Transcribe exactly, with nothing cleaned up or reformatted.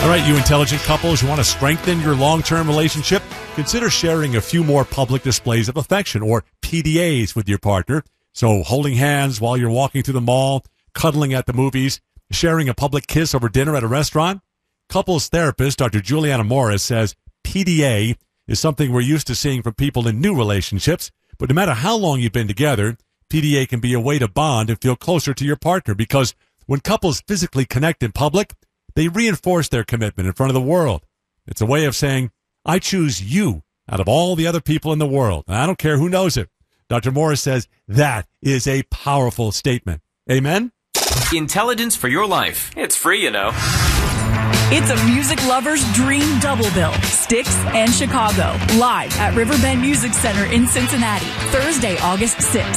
All right, you intelligent couples, you want to strengthen your long-term relationship? Consider sharing a few more public displays of affection, or P D As, with your partner. So holding hands while you're walking through the mall, cuddling at the movies, sharing a public kiss over dinner at a restaurant. Couples therapist Doctor Juliana Morris says P D A is something we're used to seeing from people in new relationships, but no matter how long you've been together, P D A can be a way to bond and feel closer to your partner, because when couples physically connect in public, they reinforce their commitment in front of the world. It's a way of saying, I choose you out of all the other people in the world. I don't care who knows it. Doctor Morris says that is a powerful statement. Amen? Intelligence for your life. It's free, you know. It's a music lover's dream double bill. Styx and Chicago, live at Riverbend Music Center in Cincinnati, Thursday, August sixth.